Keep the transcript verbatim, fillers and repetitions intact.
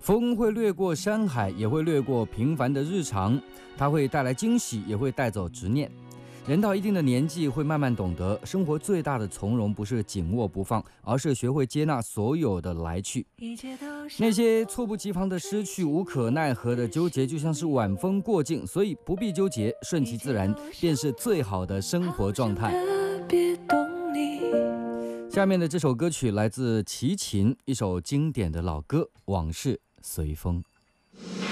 风会掠过山海，也会掠过平凡的日常，它会带来惊喜，也会带走执念。人到一定的年纪，会慢慢懂得，生活最大的从容不是紧握不放，而是学会接纳所有的来去。那些猝不及防的失去，无可奈何的纠结，就像是晚风过境，所以不必纠结，顺其自然，便是最好的生活状态。下面的这首歌曲来自齐秦，一首经典的老歌《往事随风》。